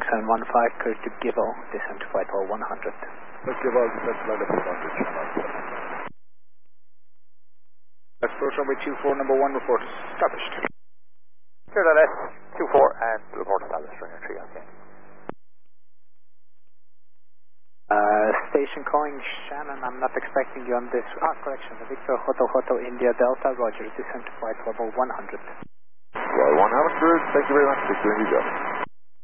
715, clear to Gibbo, descend to flight level 100. Gibbo, descend to flight level 100, channel 7. Approach runway 24, number 1, report established. Clear LS 24 and report established, runway 3, okay. Station calling Shannon, I'm not expecting you on this. Correction, Victor Hotel India Delta, roger, descend to flight level 100. Well, 100, thank you very much, Victor India Delta.